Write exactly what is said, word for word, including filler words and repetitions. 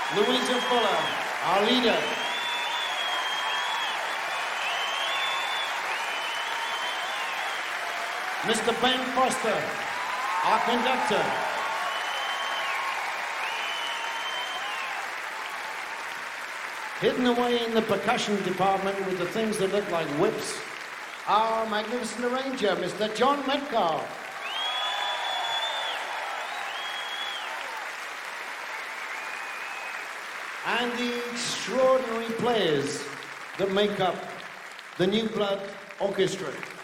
Louisa Fuller, our leader. Mister Ben Foster, our conductor. Hidden away in the percussion department with the things that look like whips, our magnificent arranger, Mister John Metcalf. And the extraordinary players that make up the New Blood Orchestra.